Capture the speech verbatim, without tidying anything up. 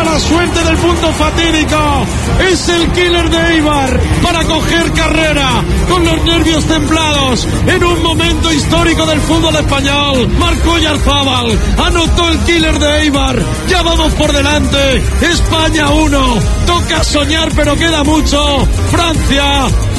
la suerte del punto fatídico. Es el killer de Eibar para coger carrera con los nervios templados en un momento histórico del fútbol español. Marcó Oyarzábal, anotó el killer de Eibar. Ya vamos por delante. España uno. Toca soñar, pero queda mucho. Francia